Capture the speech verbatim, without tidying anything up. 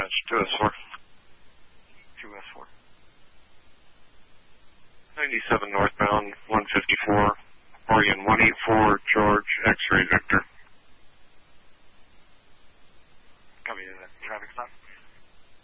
Dispatch, two S four. two S four. ninety-seven northbound, one fifty-four, Oregon one eighty-four, George, X-ray Victor. Copy that. Traffic stop.